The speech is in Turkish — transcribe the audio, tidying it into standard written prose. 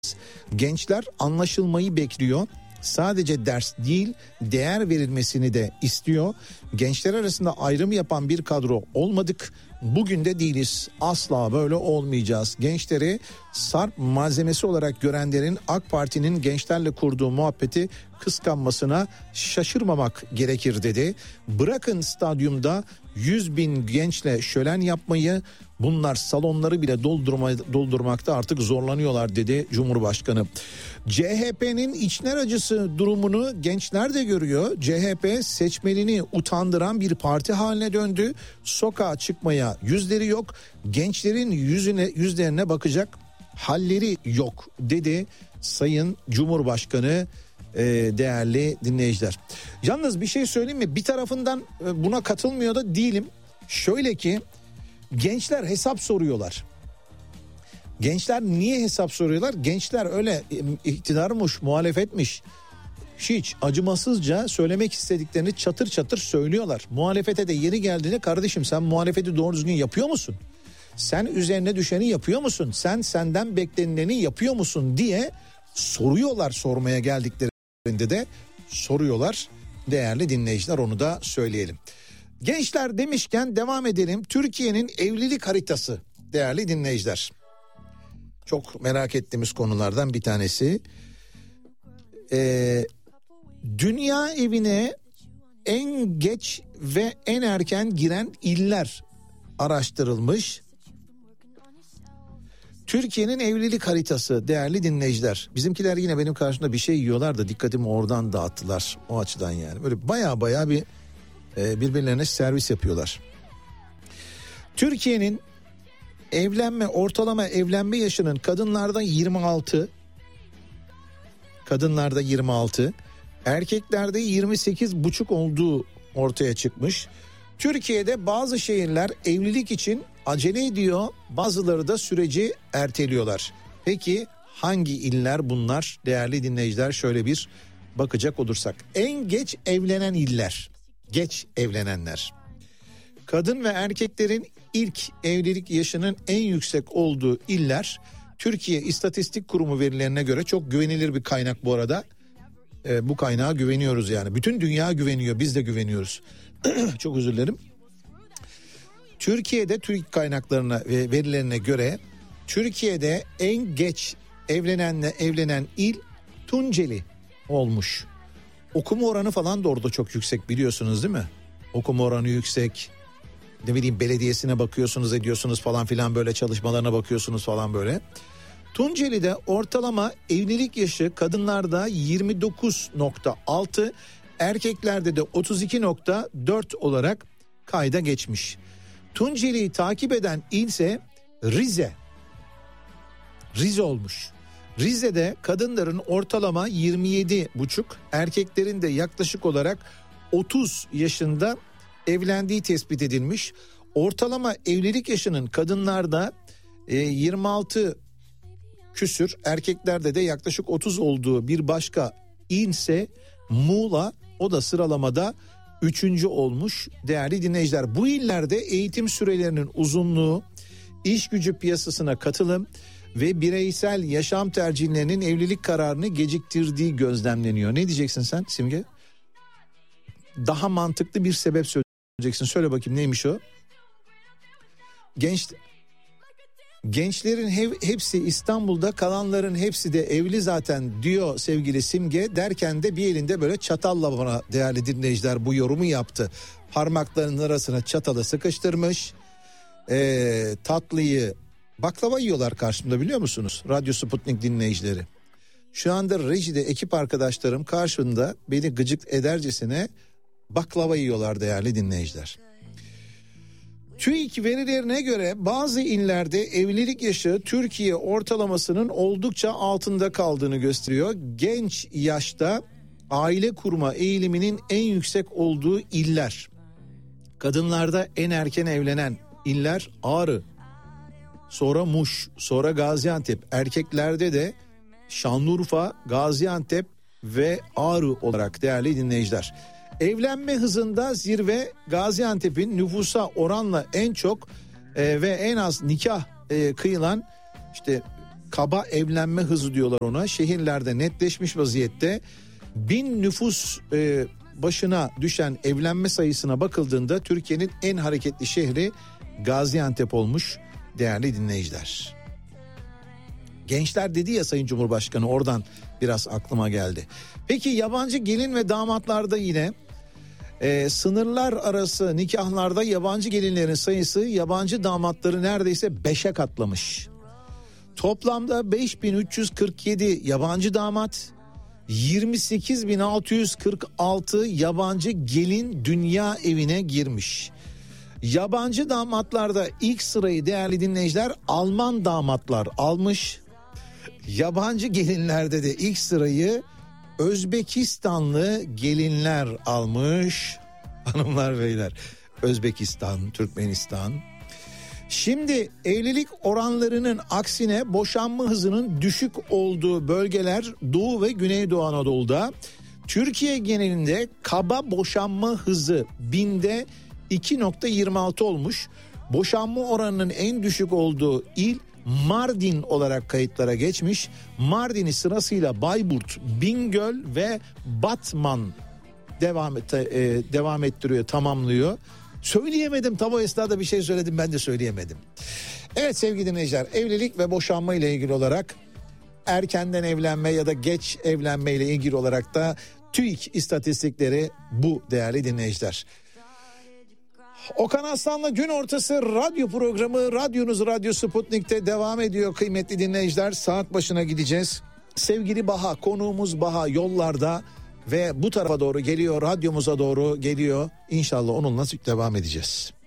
Gençler anlaşılmayı bekliyor. Sadece ders değil, değer verilmesini de istiyor. Gençler arasında ayrım yapan bir kadro olmadık. Bugün de değiliz. Asla böyle olmayacağız. Gençleri sarp malzemesi olarak görenlerin AK Parti'nin gençlerle kurduğu muhabbeti kıskanmasına şaşırmamak gerekir dedi. Bırakın stadyumda 100.000 gençle şölen yapmayı, bunlar salonları bile doldurmakta artık zorlanıyorlar dedi Cumhurbaşkanı. CHP'nin içler acısı durumunu gençler de görüyor. CHP seçmenini utandıran bir parti haline döndü. Sokağa çıkmaya yüzleri yok. Gençlerin yüzlerine bakacak halleri yok dedi Sayın Cumhurbaşkanı. Değerli dinleyiciler. Yalnız bir şey söyleyeyim mi? Bir tarafından buna katılmıyor da değilim. Şöyle ki gençler hesap soruyorlar. Gençler niye hesap soruyorlar? Gençler öyle iktidarmış, muhalefetmiş. Hiç acımasızca söylemek istediklerini çatır çatır söylüyorlar. Muhalefete de yeri geldiğinde kardeşim sen muhalefeti doğru düzgün yapıyor musun? Sen üzerine düşeni yapıyor musun? Sen senden beklenileni yapıyor musun diye soruyorlar, sormaya geldiklerinde de soruyorlar. Değerli dinleyiciler, onu da söyleyelim. Gençler demişken devam edelim. Türkiye'nin evlilik haritası değerli dinleyiciler. Çok merak ettiğimiz konulardan bir tanesi. Dünya evine en geç ve en erken giren iller araştırılmış. Türkiye'nin evlilik haritası değerli dinleyiciler. Bizimkiler yine benim karşımda bir şey yiyorlar da dikkatimi oradan dağıttılar. O açıdan yani böyle baya bir birbirlerine servis yapıyorlar. Türkiye'nin ortalama evlenme yaşının kadınlarda 26, erkeklerde 28,5 olduğu ortaya çıkmış. Türkiye'de bazı şehirler evlilik için acele ediyor, bazıları da süreci erteliyorlar. Peki hangi iller bunlar değerli dinleyiciler? Şöyle bir bakacak olursak. En geç evlenen iller, geç evlenenler. Kadın ve erkeklerin ilk evlilik yaşının en yüksek olduğu iller, Türkiye İstatistik Kurumu verilerine göre çok güvenilir bir kaynak bu arada. Bu kaynağa güveniyoruz yani. Bütün dünya güveniyor, biz de güveniyoruz. Çok özür dilerim. Türkiye'de TÜİK kaynaklarına ve verilerine göre Türkiye'de en geç evlenen il Tunceli olmuş. Okuma oranı falan da orada çok yüksek, biliyorsunuz değil mi? Okuma oranı yüksek. Ne bileyim, belediyesine bakıyorsunuz, ediyorsunuz falan filan, böyle çalışmalarına bakıyorsunuz falan böyle. Tunceli'de ortalama evlilik yaşı kadınlarda 29,6, erkeklerde de 32,4 olarak kayda geçmiş. Tunceli'yi takip eden il ise Rize olmuş. Rize'de kadınların ortalama 27,5, erkeklerin de yaklaşık olarak 30 yaşında evlendiği tespit edilmiş. Ortalama evlilik yaşının kadınlarda 26 küsür, erkeklerde de yaklaşık 30 olduğu bir başka il ise Muğla, o da sıralamada 3. olmuş değerli dinleyiciler. Bu illerde eğitim sürelerinin uzunluğu, iş gücü piyasasına katılım ve bireysel yaşam tercihlerinin evlilik kararını geciktirdiği gözlemleniyor. Ne diyeceksin sen Simge? Daha mantıklı bir sebep söyleyeceksin. Söyle bakayım, neymiş o? Gençlerin hepsi İstanbul'da, kalanların hepsi de evli zaten diyor sevgili Simge, derken de bir elinde böyle çatalla bana değerli dinleyiciler bu yorumu yaptı. Parmaklarının arasına çatalı sıkıştırmış. Tatlıyı, baklava yiyorlar karşımda, biliyor musunuz? Radyo Sputnik dinleyicileri. Şu anda rejide ekip arkadaşlarım karşımda beni gıcık edercesine baklava yiyorlar değerli dinleyiciler. TÜİK verilerine göre bazı illerde evlilik yaşı Türkiye ortalamasının oldukça altında kaldığını gösteriyor. Genç yaşta aile kurma eğiliminin en yüksek olduğu iller. Kadınlarda en erken evlenen iller Ağrı, sonra Muş, sonra Gaziantep. Erkeklerde de Şanlıurfa, Gaziantep ve Ağrı olarak değerli dinleyiciler. Evlenme hızında zirve Gaziantep'in, nüfusa oranla en çok ve en az nikah kıyılan işte kaba evlenme hızı diyorlar ona. Şehirlerde netleşmiş vaziyette. 1000 nüfus başına düşen evlenme sayısına bakıldığında Türkiye'nin en hareketli şehri Gaziantep olmuş değerli dinleyiciler. Gençler dedi ya Sayın Cumhurbaşkanı, oradan biraz aklıma geldi. Peki yabancı gelin ve damatlarda yine sınırlar arası nikahlarda yabancı gelinlerin sayısı yabancı damatları neredeyse 5'e katlamış. Toplamda 5347 yabancı damat, 28.646 yabancı gelin dünya evine girmiş. Yabancı damatlarda ilk sırayı değerli dinleyiciler Alman damatlar almış. Yabancı gelinlerde de ilk sırayı Özbekistanlı gelinler almış. Hanımlar beyler, Özbekistan, Türkmenistan. Şimdi evlilik oranlarının aksine boşanma hızının düşük olduğu bölgeler Doğu ve Güneydoğu Anadolu'da. Türkiye genelinde kaba boşanma hızı binde 2.26 olmuş. Boşanma oranının en düşük olduğu il Mardin olarak kayıtlara geçmiş. Mardin'i sırasıyla Bayburt, Bingöl ve Batman devam ettiriyor, tamamlıyor. Söyleyemedim, tam o esnada bir şey söyledim, ben de söyleyemedim. Evet sevgili dinleyiciler, evlilik ve boşanma ile ilgili olarak erkenden evlenme ya da geç evlenme ile ilgili olarak da TÜİK istatistikleri bu değerli dinleyiciler. Okan Aslan'la gün ortası radyo programı radyonuz Radyo Sputnik'te devam ediyor kıymetli dinleyiciler. Saat başına gideceğiz. Sevgili Baha, konuğumuz Baha yollarda ve bu tarafa doğru geliyor, radyomuza doğru geliyor. İnşallah onunla devam edeceğiz.